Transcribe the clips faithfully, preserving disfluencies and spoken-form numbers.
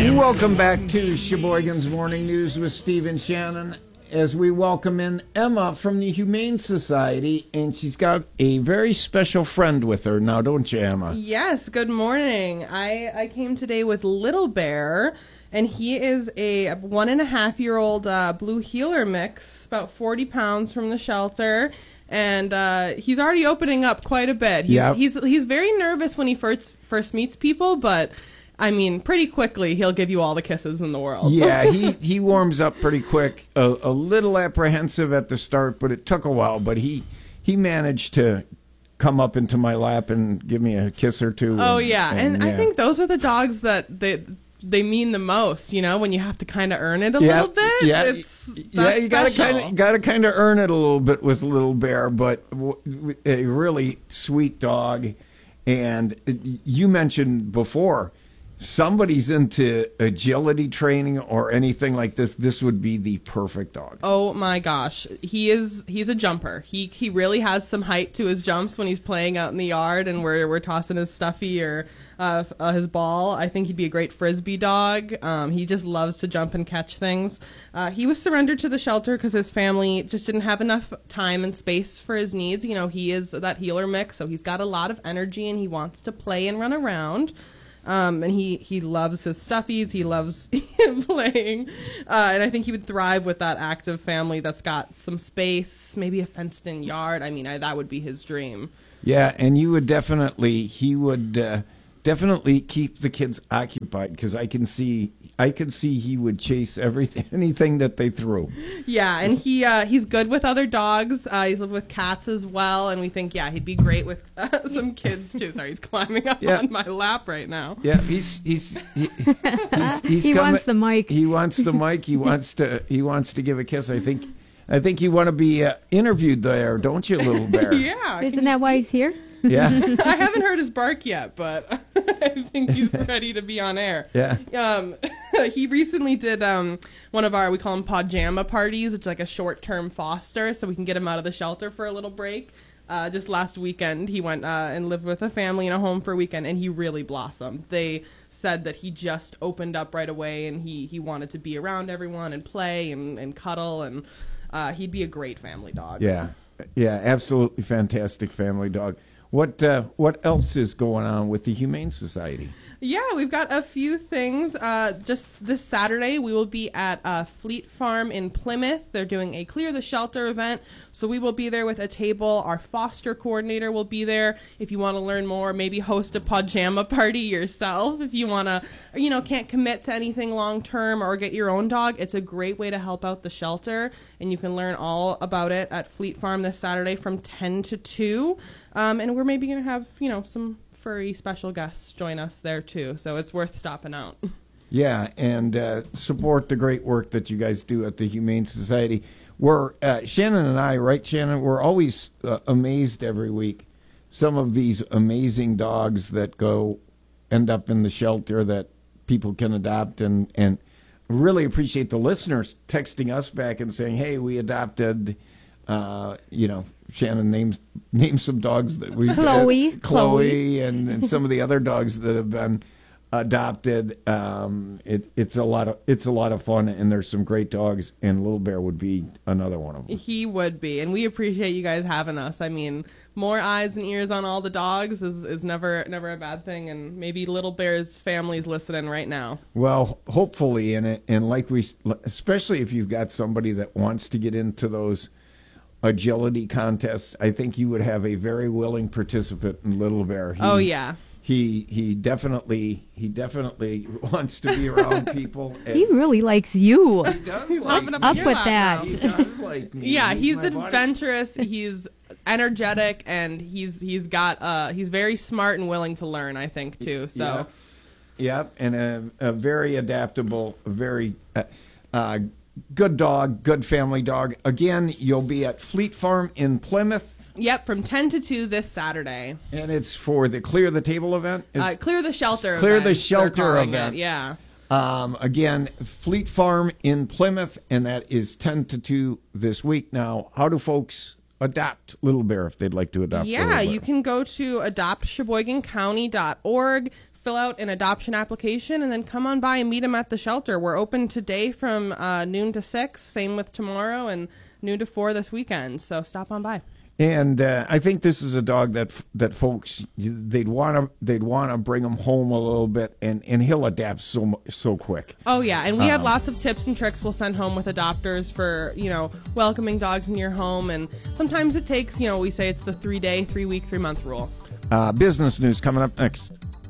Welcome back to Sheboygan's Morning News with Steve and Shannon, as we welcome in Emma from the Humane Society, and she's got a very special friend with her now, don't you, Emma? Yes, good morning. I, I came today with Little Bear, and he is a one and a half year old uh, blue heeler mix, about forty pounds from the shelter. And uh, he's already opening up quite a bit. He's, yep. he's he's very nervous when he first first meets people, but I mean, pretty quickly he'll give you all the kisses in the world. Yeah, he, he warms up pretty quick. A, a little apprehensive at the start, but it took a while. But he he managed to come up into my lap and give me a kiss or two. Oh and, yeah, and, and I yeah. think those are the dogs that they. They mean the most, you know, when you have to kind of earn it a yeah, little bit. Yeah, it's yeah, you got to special. kind of got to kind of earn it a little bit with Little Bear, but w- w- a really sweet dog. And you mentioned before, somebody's into agility training or anything like this, this would be the perfect dog. Oh my gosh, he is he's a jumper. He he really has some height to his jumps when he's playing out in the yard and we're we're tossing his stuffy or uh, uh, his ball. I think he'd be a great frisbee dog. Um, he just loves to jump and catch things. Uh, he was surrendered to the shelter because his family just didn't have enough time and space for his needs. You know, he is that heeler mix, so he's got a lot of energy and he wants to play and run around. Um, and he, he loves his stuffies. He loves playing. Uh, and I think he would thrive with that active family that's got some space, maybe a fenced-in yard. I mean, I, that would be his dream. Yeah, and you would definitely, he would uh, definitely keep the kids occupied because I can see, I could see he would chase everything, anything that they threw. Yeah, and he uh, he's good with other dogs. Uh, he's lived with cats as well, and we think, yeah, he'd be great with uh, some kids too. Sorry, he's climbing up yeah. on my lap right now. Yeah, he's he's he, he's, he's he coming, wants the mic. He wants the mic. He wants to he wants to give a kiss. I think I think you want to be uh, interviewed there, don't you, Little Bear? Yeah. Isn't that why he's here? Yeah. I haven't heard his bark yet, but I think he's ready to be on air. Yeah. Um, he recently did um, one of our, we call them pajama parties. It's like a short-term foster, so we can get him out of the shelter for a little break. Uh, just last weekend, he went uh, and lived with a family in a home for a weekend, and he really blossomed. They said that he just opened up right away, and he, he wanted to be around everyone and play and, and cuddle, and uh, he'd be a great family dog. Yeah. Yeah, absolutely fantastic family dog. What uh, what else is going on with the Humane Society? Yeah, we've got a few things. Uh, just this Saturday, we will be at uh, Fleet Farm in Plymouth. They're doing a Clear the Shelter event, so we will be there with a table. Our foster coordinator will be there. If you want to learn more, maybe host a pajama party yourself. If you want to, you know, can't commit to anything long term or get your own dog, it's a great way to help out the shelter, and you can learn all about it at Fleet Farm this Saturday from ten to two. Um, and we're maybe going to have, you know, some furry special guests join us there, too. So it's worth stopping out. Yeah, and uh, support the great work that you guys do at the Humane Society. We're, uh, Shannon and I, right, Shannon, we're always uh, amazed every week. Some of these amazing dogs that go end up in the shelter that people can adopt, and, and really appreciate the listeners texting us back and saying, hey, we adopted, uh, you know, Shannon names names some dogs that we Chloe, uh, Chloe, Chloe. and, and some of the other dogs that have been adopted. Um, it, it's a lot of it's a lot of fun, and there's some great dogs. And Little Bear would be another one of them. He would be, and we appreciate you guys having us. I mean, more eyes and ears on all the dogs is, is never never a bad thing, and maybe Little Bear's family's listening right now. Well, hopefully, in it, and like we, especially if you've got somebody that wants to get into those agility contests, I think you would have a very willing participant in Little Bear. He, oh yeah, he he definitely he definitely wants to be around people. As, He really likes you. he does He's like hopping up me. Up in your with lap that. now. He does like me. Yeah, he's my buddy. adventurous. He's energetic, and he's he's got uh he's very smart and willing to learn. I think too. So. Yep, yep. And a, a very adaptable, very uh, uh, good dog, good family dog. Again, you'll be at Fleet Farm in Plymouth. Yep, from ten to two this Saturday. And it's for the Clear the Table event? Is, Uh, clear the shelter Clear event, the they're Shelter calling event. it, yeah. Um, again, Fleet Farm in Plymouth, and that is ten to two this week. Now, how do folks adopt Little Bear if they'd like to adopt Yeah, Little Bear? you can go to adopt sheboygan county dot org, fill out an adoption application, and then come on by and meet him at the shelter. We're open today from uh, noon to six, same with tomorrow, and noon to four this weekend. So stop on by. And uh, I think this is a dog that that folks they'd want to they'd want to bring him home a little bit, and, and he'll adapt so so quick. Oh yeah, and we have Um, lots of tips and tricks we'll send home with adopters for, you know, welcoming dogs in your home. And sometimes it takes, you know, we say it's the three day, three week, three month rule. Uh, business news coming up next.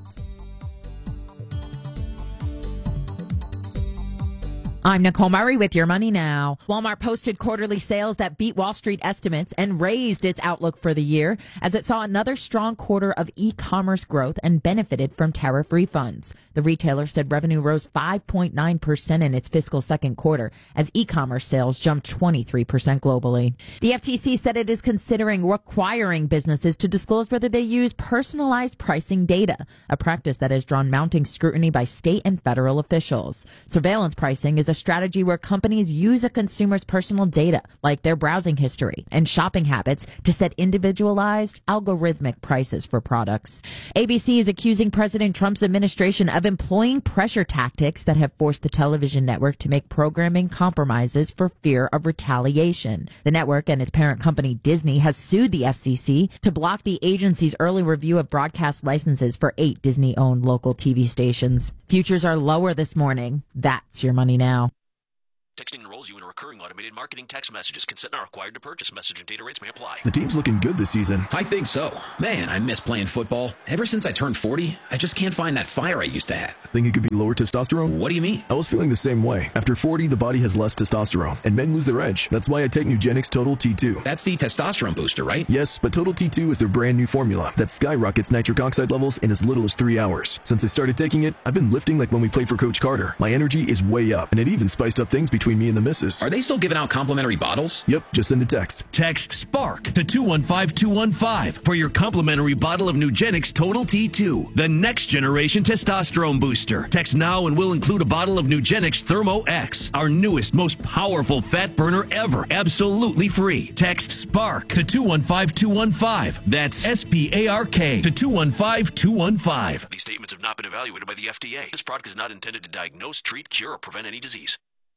I'm Nicole Murray with Your Money Now. Walmart posted quarterly sales that beat Wall Street estimates and raised its outlook for the year as it saw another strong quarter of e-commerce growth and benefited from tariff refunds. The retailer said revenue rose five point nine percent in its fiscal second quarter as e-commerce sales jumped twenty-three percent globally. The F T C said it is considering requiring businesses to disclose whether they use personalized pricing data, a practice that has drawn mounting scrutiny by state and federal officials. Surveillance pricing is a strategy where companies use a consumer's personal data, like their browsing history and shopping habits, to set individualized, algorithmic prices for products. A B C is accusing President Trump's administration of employing pressure tactics that have forced the television network to make programming compromises for fear of retaliation. The network and its parent company Disney has sued the F C C to block the agency's early review of broadcast licenses for eight Disney-owned local T V stations. Futures are lower this morning. That's Your Money Now. Texting enrolls you in a recurring automated marketing text messages. Consent not required to purchase. Message and data rates may apply. The team's looking good this season. I think so. Man, I miss playing football. Ever since I turned forty, I just can't find that fire I used to have. Think it could be lower testosterone? What do you mean? I was feeling the same way. After forty, the body has less testosterone, and men lose their edge. That's why I take Nugenix Total T two. That's the testosterone booster, right? Yes, but Total T two is their brand new formula that skyrockets nitric oxide levels in as little as three hours. Since I started taking it, I've been lifting like when we played for Coach Carter. My energy is way up, and it even spiced up things between me and the missus. Are they still giving out complimentary bottles? Yep, just send a text. Text SPARK to two one five two one five for your complimentary bottle of Nugenix Total T two, the next generation testosterone booster. Text now and we'll include a bottle of Nugenix Thermo X, our newest, most powerful fat burner ever, absolutely free. Text SPARK to two one five two one five. That's S P A R K to two one five two one five. These statements have not been evaluated by the F D A. This product is not intended to diagnose, treat, cure, or prevent any disease.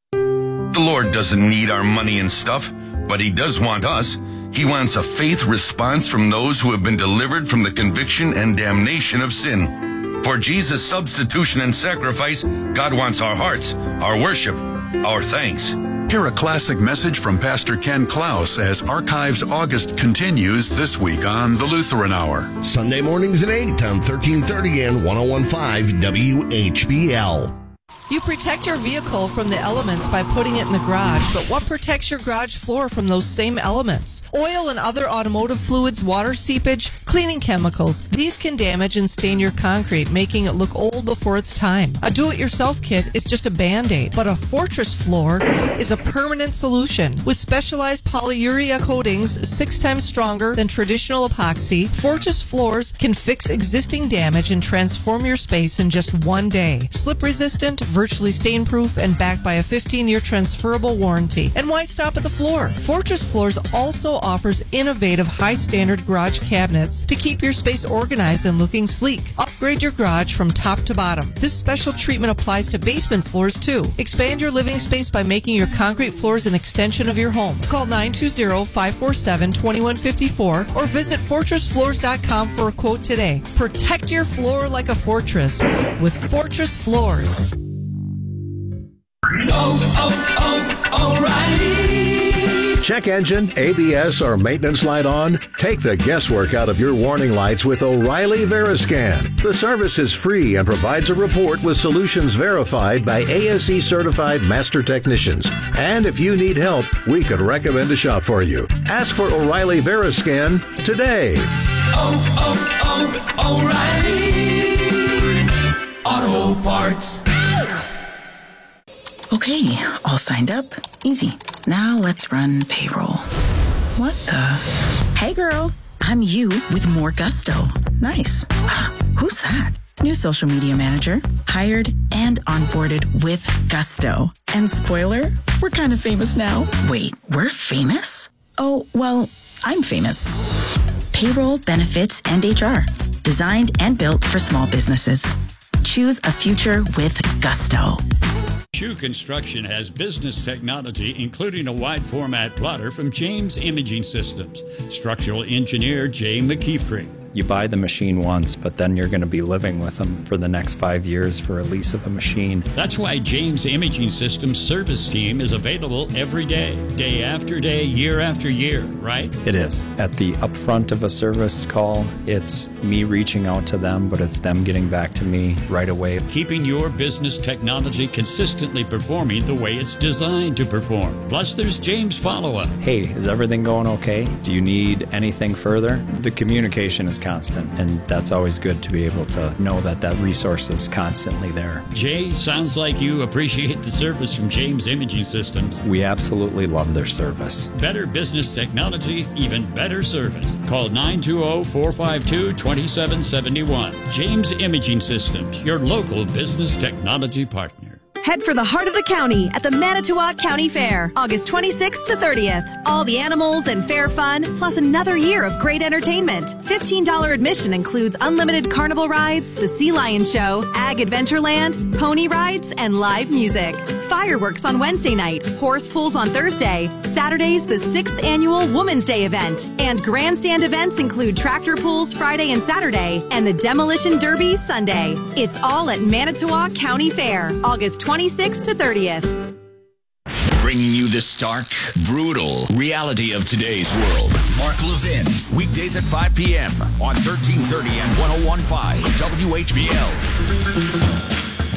The Lord doesn't need our money and stuff, but He does want us. He wants a faith response from those who have been delivered from the conviction and damnation of sin. For Jesus' substitution and sacrifice, God wants our hearts, our worship, our thanks. Hear a classic message from Pastor Ken Klaus as Archives August continues this week on the Lutheran Hour. Sunday mornings at eight on thirteen thirty and one oh one point five W H B L. You protect your vehicle from the elements by putting it in the garage, but what protects your garage floor from those same elements? Oil and other automotive fluids, water seepage, cleaning chemicals. These can damage and stain your concrete, making it look old before its time. A do-it-yourself kit is just a Band-Aid, but a Fortress floor is a permanent solution. With specialized polyurea coatings six times stronger than traditional epoxy, Fortress floors can fix existing damage and transform your space in just one day. Slip-resistant, virtually stain-proof, and backed by a fifteen-year transferable warranty. And why stop at the floor? Fortress Floors also offers innovative, high-standard garage cabinets to keep your space organized and looking sleek. Upgrade your garage from top to bottom. This special treatment applies to basement floors, too. Expand your living space by making your concrete floors an extension of your home. Call nine two zero, five four seven, two one five four or visit fortress floors dot com for a quote today. Protect your floor like a fortress with Fortress Floors. Oh, oh, oh, O'Reilly. Check engine, A B S, or maintenance light on? Take the guesswork out of your warning lights with O'Reilly Veriscan. The service is free and provides a report with solutions verified by A S E certified master technicians. And if you need help, we could recommend a shop for you. Ask for O'Reilly Veriscan today. Oh, oh, oh, O'Reilly Auto Parts. Okay, all signed up. Easy. Now let's run payroll. What the? Hey girl, I'm you with more gusto. Nice. Who's that? New social media manager. Hired and onboarded with gusto. And spoiler, we're kind of famous now. Wait, we're famous? Oh, well, I'm famous. Payroll, benefits, and H R. Designed and built for small businesses. Choose a future with gusto. Shoe Construction has business technology, including a wide format plotter from James Imaging Systems. Structural engineer Jay McKeefrey. You buy the machine once, but then you're going to be living with them for the next five years for a lease of a machine. That's why James Imaging Systems service team is available every day, day after day, year after year, right? It is. At the upfront of a service call, it's me reaching out to them, but it's them getting back to me right away. Keeping your business technology consistently performing the way it's designed to perform. Plus, there's James follow-up. Hey, is everything going okay? Do you need anything further? The communication is constant, and that's always good to be able to know that that resource is constantly there. Jay, sounds like you appreciate the service from James Imaging Systems. We absolutely love their service. Better business technology, even better service. Call nine two zero, four five two, two seven seven one. James Imaging Systems, your local business technology partner. Head for the heart of the county at the Manitowoc County Fair, August twenty-sixth to thirtieth. All the animals and fair fun, plus another year of great entertainment. fifteen dollars admission includes unlimited carnival rides, the Sea Lion Show, Ag Adventureland, pony rides, and live music. Fireworks on Wednesday night, horse pulls on Thursday. Saturday's the sixth annual Women's Day event. And grandstand events include tractor pulls Friday and Saturday, and the Demolition Derby Sunday. It's all at Manitowoc County Fair, August twenty-sixth to thirtieth. Bringing you the stark, brutal reality of today's world. Mark Levin. Weekdays at five p.m. on thirteen thirty and one oh one point five W H B L.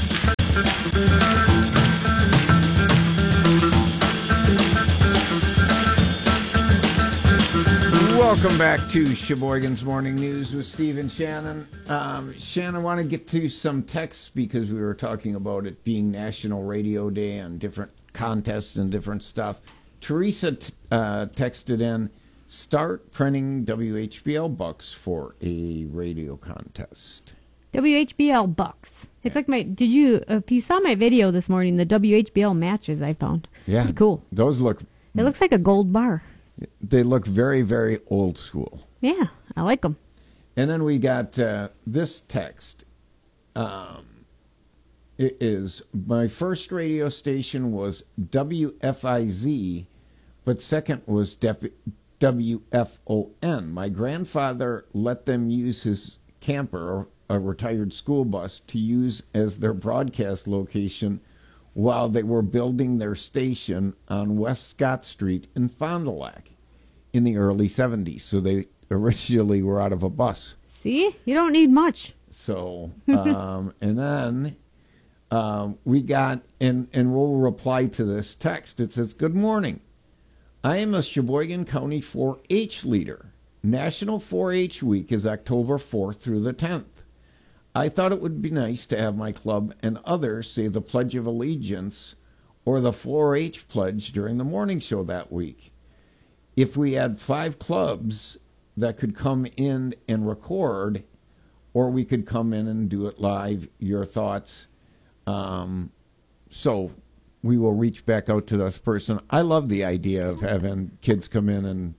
Welcome back to Sheboygan's Morning News with Steve and Shannon. Um, Shannon, I want to get to some texts because we were talking about it being National Radio Day and different contests and different stuff. Teresa t- uh, texted in, start printing W H B L bucks for a radio contest. W H B L bucks. It's yeah. like my, did you, if you saw my video this morning, the W H B L matches I found. Yeah. Pretty cool. Those look. It looks like a gold bar. They look very, very old school. Yeah, I like them. And then we got uh, this text. Um, it is, my first radio station was W F I Z, but second was Def- W F O N. My grandfather let them use his camper, a retired school bus, to use as their broadcast location while they were building their station on West Scott Street in Fond du Lac in the early seventies. So they originally were out of a bus. See? You don't need much. So, um, and then um, we got, and, and we'll reply to this text. It says, good morning. I am a Sheboygan County four H leader. National four H Week is October fourth through the tenth. I thought it would be nice to have my club and others say the Pledge of Allegiance or the four H pledge during the morning show that week. If we had five clubs that could come in and record, or we could come in and do it live, your thoughts. Um, so we will reach back out to this person. I love the idea of having kids come in and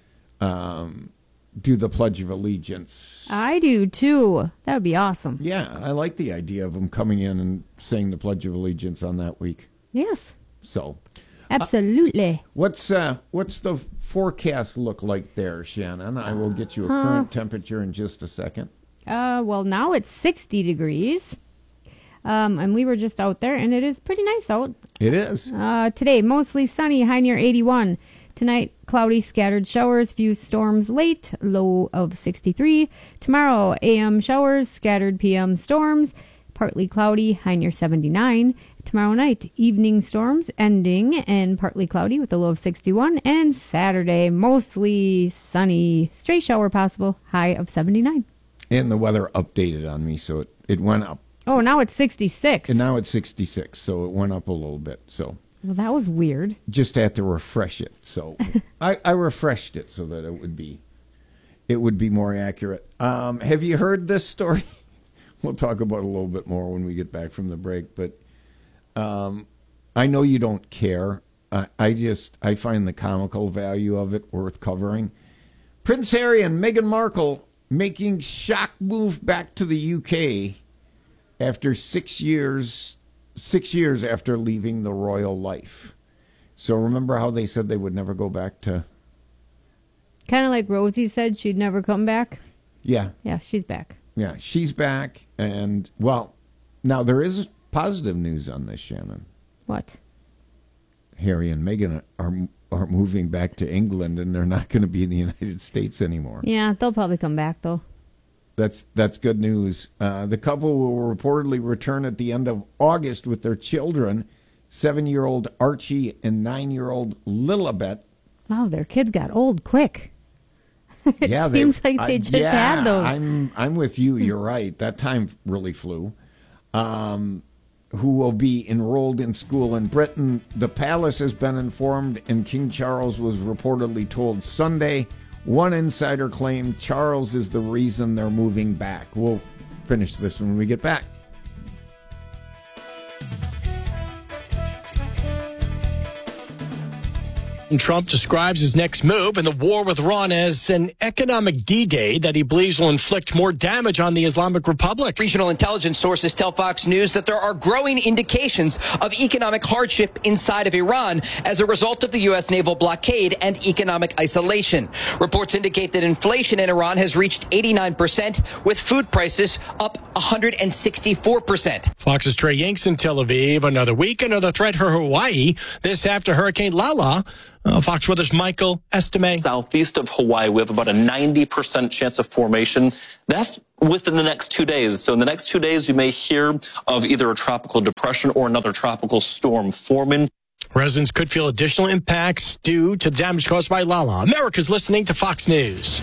um, do the Pledge of Allegiance. I do, too. That would be awesome. Yeah, I like the idea of them coming in and saying the Pledge of Allegiance on that week. Yes. So. Absolutely. Uh, what's uh, what's the forecast look like there, Shannon? I will get you a uh, current temperature in just a second. Uh, well, now it's sixty degrees. Um, and we were just out there, and it is pretty nice out. It is. Uh, today, mostly sunny, high near eighty-one. Tonight, cloudy, scattered showers, few storms late, low of sixty-three. Tomorrow, A M showers, scattered P M storms, partly cloudy, high near seventy-nine. Tomorrow night, evening storms ending and partly cloudy with a low of sixty-one. And Saturday, mostly sunny, stray shower possible, high of seventy-nine. And the weather updated on me, so it, it went up. Oh, now it's sixty-six. And now it's sixty-six, so it went up a little bit. So well, that was weird. Just had to refresh it. So I, I refreshed it so that it would be it would be more accurate. Um, have you heard this story? We'll talk about it a little bit more when we get back from the break, but um, I know you don't care. I, I just I find the comical value of it worth covering. Prince Harry and Meghan Markle making shock move back to the U K after six years, six years after leaving the royal life. So remember how they said they would never go back to... Kind of like Rosie said she'd never come back. Yeah. Yeah, she's back. Yeah, she's back. And, well, now there is positive news on this, Shannon. What? Harry and Meghan are are moving back to England, and they're not going to be in the United States anymore. Yeah, they'll probably come back, though. That's that's good news. Uh, the couple will reportedly return at the end of August with their children, seven-year-old Archie and nine-year-old Lilibet. Wow, their kids got old quick. It yeah, seems they, like they I, just yeah, had those. I'm I'm with you. You're right. That time really flew. Um, who will be enrolled in school in Britain. The palace has been informed, and King Charles was reportedly told Sunday. One insider claimed Charles is the reason they're moving back. We'll finish this when we get back. Trump describes his next move in the war with Iran as an economic D-Day that he believes will inflict more damage on the Islamic Republic. Regional intelligence sources tell Fox News that there are growing indications of economic hardship inside of Iran as a result of the U S naval blockade and economic isolation. Reports indicate that inflation in Iran has reached eighty-nine percent, with food prices up one hundred sixty-four percent. Fox's Trey Yanks in Tel Aviv. Another week, another threat for Hawaii. This after Hurricane Lala. Uh, Fox Weather's Michael Estime. Southeast of Hawaii, we have about a ninety percent chance of formation. That's within the next two days. So in the next two days, you may hear of either a tropical depression or another tropical storm forming. Residents could feel additional impacts due to damage caused by Lala. America's listening to Fox News.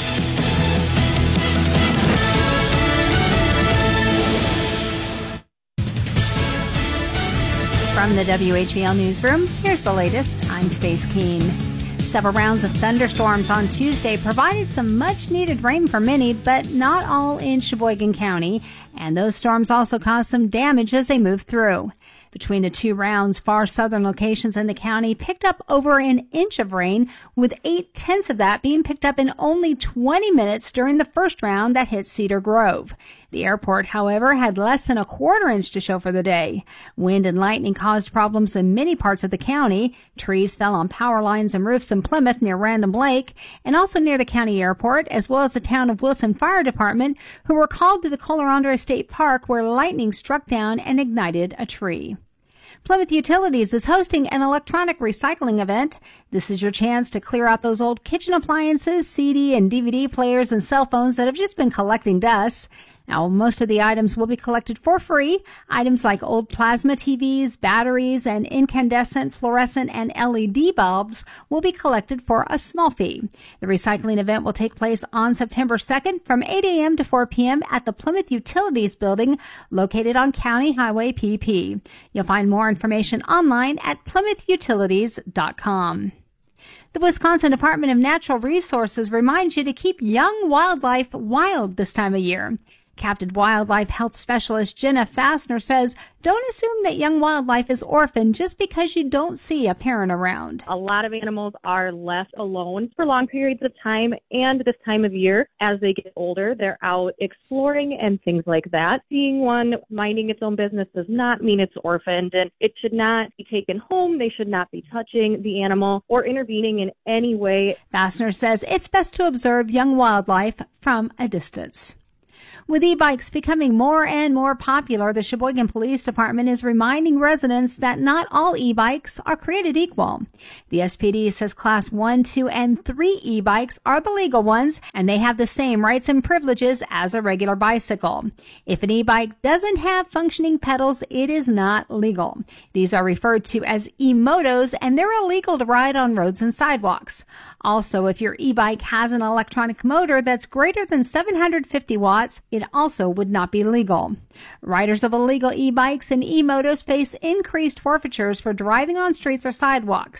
From the W H B L Newsroom, here's the latest. I'm Stace Keene. Several rounds of thunderstorms on Tuesday provided some much-needed rain for many, but not all in Sheboygan County. And those storms also caused some damage as they moved through. Between the two rounds, far southern locations in the county picked up over an inch of rain, with eight-tenths of that being picked up in only twenty minutes during the first round that hit Cedar Grove. The airport, however, had less than a quarter inch to show for the day. Wind and lightning caused problems in many parts of the county. Trees fell on power lines and roofs in Plymouth near Random Lake, and also near the county airport, as well as the town of Wilson Fire Department, who were called to the Coloradonia State Park, where lightning struck down and ignited a tree. Plymouth Utilities is hosting an electronic recycling event. This is your chance to clear out those old kitchen appliances, C D and D V D players, and cell phones that have just been collecting dust. Now, most of the items will be collected for free. Items like old plasma T Vs, batteries, and incandescent, fluorescent, and L E D bulbs will be collected for a small fee. The recycling event will take place on September second from eight a.m. to four p.m. at the Plymouth Utilities building located on County Highway P P. You'll find more information online at plymouth utilities dot com. The Wisconsin Department of Natural Resources reminds you to keep young wildlife wild this time of year. Captive Wildlife Health Specialist Jenna Fassner says, don't assume that young wildlife is orphaned just because you don't see a parent around. A lot of animals are left alone for long periods of time, and this time of year, as they get older, they're out exploring and things like that. Seeing one minding its own business does not mean it's orphaned, and it should not be taken home. They should not be touching the animal or intervening in any way. Fassner says it's best to observe young wildlife from a distance. With e-bikes becoming more and more popular, the Sheboygan Police Department is reminding residents that not all e-bikes are created equal. The S P D says Class one, two, and three e-bikes are the legal ones, and they have the same rights and privileges as a regular bicycle. If an e-bike doesn't have functioning pedals, it is not legal. These are referred to as e-motos, and they're illegal to ride on roads and sidewalks. Also, if your e-bike has an electronic motor that's greater than seven hundred fifty watts, it also would not be legal. Riders of illegal e-bikes and e-motos face increased forfeitures for driving on streets or sidewalks.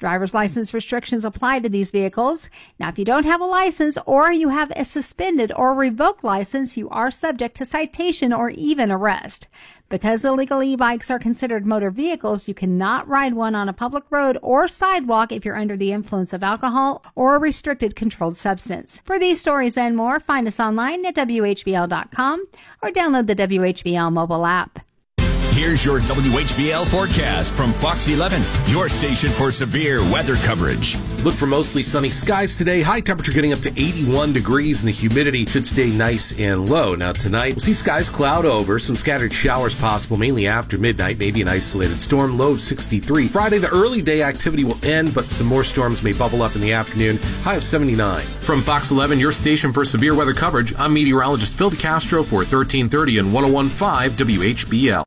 Driver's license restrictions apply to these vehicles. Now, if you don't have a license or you have a suspended or revoked license, you are subject to citation or even arrest. Because illegal e-bikes are considered motor vehicles, you cannot ride one on a public road or sidewalk if you're under the influence of alcohol or a restricted controlled substance. For these stories and more, find us online at W H B L dot com or download the W H B L mobile app. Here's your W H B L forecast from Fox eleven, your station for severe weather coverage. Look for mostly sunny skies today. High temperature getting up to eighty-one degrees, and the humidity should stay nice and low. Now tonight, we'll see skies cloud over, some scattered showers possible, mainly after midnight, maybe an isolated storm, low of sixty-three. Friday, the early day activity will end, but some more storms may bubble up in the afternoon, high of seventy-nine. From Fox eleven, your station for severe weather coverage, I'm meteorologist Phil DeCastro for thirteen thirty and one oh one point five W H B L.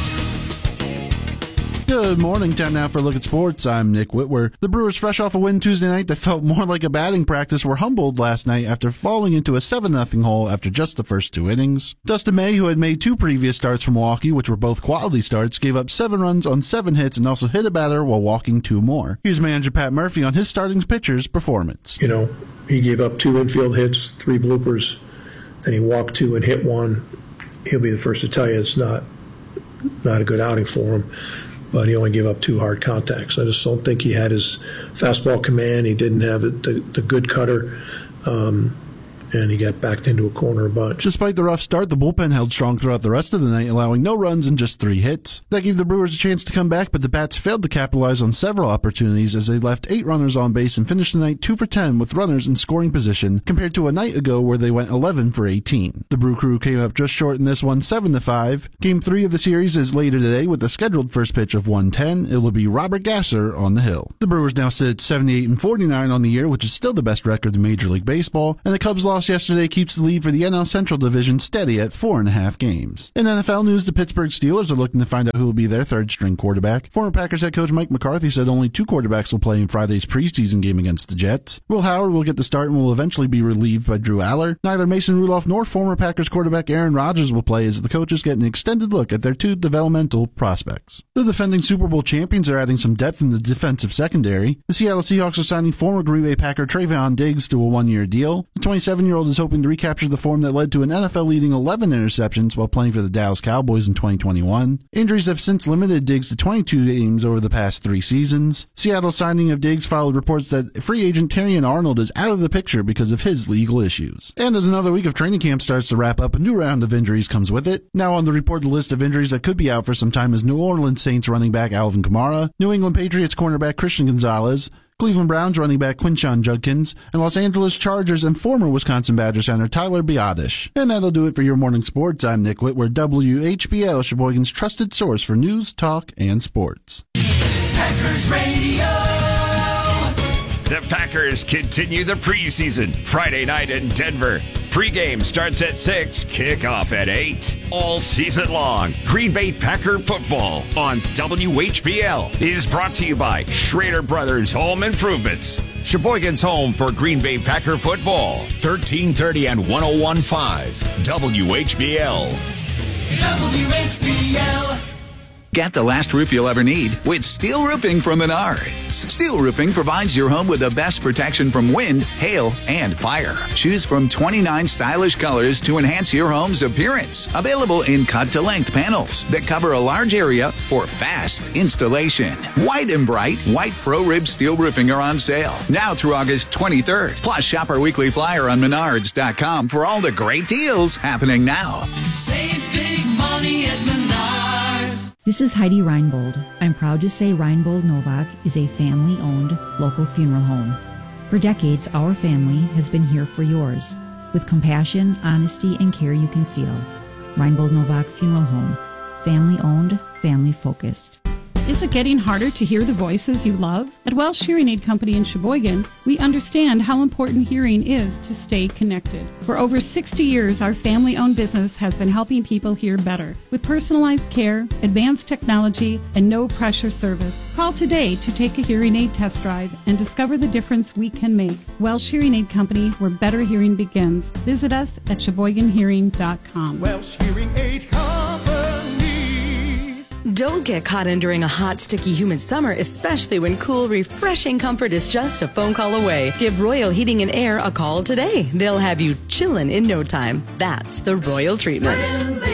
Good morning. Time now for a look at sports. I'm Nick Whitwer. The Brewers, fresh off a win Tuesday night that felt more like a batting practice, were humbled last night after falling into a seven nothing hole after just the first two innings. Dustin May, who had made two previous starts for Milwaukee, which were both quality starts, gave up seven runs on seven hits and also hit a batter while walking two more. Here's manager Pat Murphy on his starting pitcher's performance. You know, he gave up two infield hits, three bloopers, then he walked two and hit one. He'll be the first to tell you it's not not a good outing for him. But he only gave up two hard contacts. I just don't think he had his fastball command. He didn't have the, the, the good cutter, um, and he got backed into a corner a bunch. Despite the rough start, the bullpen held strong throughout the rest of the night, allowing no runs and just three hits. That gave the Brewers a chance to come back, but the Bats failed to capitalize on several opportunities as they left eight runners on base and finished the night two for ten with runners in scoring position, compared to a night ago where they went eleven for eighteen. The Brew Crew came up just short in this one, seven to five. Game three of the series is later today with the scheduled first pitch of one ten. It will be Robert Gasser on the hill. The Brewers now sit at seventy-eight and forty-nine on the year, which is still the best record in Major League Baseball, and the Cubs' loss yesterday keeps the lead for the N L Central Division steady at four and a half games. In N F L news, the Pittsburgh Steelers are looking to find out who will be their third-string quarterback. Former Packers head coach Mike McCarthy said only two quarterbacks will play in Friday's preseason game against the Jets. Will Howard will get the start and will eventually be relieved by Drew Aller. Neither Mason Rudolph nor former Packers quarterback Aaron Rodgers will play as the coaches get an extended look at their two developmental prospects. The defending Super Bowl champions are adding some depth in the defensive secondary. The Seattle Seahawks are signing former Green Bay Packer Trayvon Diggs to a one-year deal. The twenty-seven-year-old is hoping to recapture the form that led to an N F L-leading eleven interceptions while playing for the Dallas Cowboys in twenty twenty-one. Injuries have since limited Diggs to twenty-two games over the past three seasons. Seattle's signing of Diggs followed reports that free agent Terrion Arnold is out of the picture because of his legal issues. And as another week of training camp starts to wrap up, a new round of injuries comes with it. Now on the reported list of injuries that could be out for some time is New Orleans Saints running back Alvin Kamara, New England Patriots cornerback Christian Gonzalez, Cleveland Browns running back Quinshon Judkins, and Los Angeles Chargers and former Wisconsin Badger center Tyler Biadasz. And that'll do it for your morning sports. I'm Nick Whitwer, W H B L, Sheboygan's trusted source for news, talk, and sports. Packers Radio. The Packers continue the preseason Friday night in Denver. Pre-game starts at six, kickoff at eight. All season long, Green Bay Packer football on W H B L is brought to you by Schrader Brothers Home Improvements, Sheboygan's home for Green Bay Packer football. thirteen thirty and one oh one point five W H B L. W H B L. Get the last roof you'll ever need with steel roofing from Menards. Steel roofing provides your home with the best protection from wind, hail, and fire. Choose from twenty-nine stylish colors to enhance your home's appearance. Available in cut-to-length panels that cover a large area for fast installation. White and bright white Pro Rib steel roofing are on sale now through August twenty-third. Plus, shop our weekly flyer on menards dot com for all the great deals happening now. Save big money at Menards. This is Heidi Reinbold. I'm proud to say Reinbold Novak is a family-owned local funeral home. For decades, our family has been here for yours, with compassion, honesty, and care you can feel. Reinbold Novak Funeral Home. Family-owned, family-focused. Is it getting harder to hear the voices you love? At Welsh Hearing Aid Company in Sheboygan, we understand how important hearing is to stay connected. For over sixty years, our family-owned business has been helping people hear better with personalized care, advanced technology, and no-pressure service. Call today to take a hearing aid test drive and discover the difference we can make. Welsh Hearing Aid Company, where better hearing begins. Visit us at sheboygan hearing dot com. Welsh Hearing Aid Company. Don't get caught in during a hot, sticky, humid summer, especially when cool, refreshing comfort is just a phone call away. Give Royal Heating and Air a call today. They'll have you chillin' in no time. That's the Royal treatment.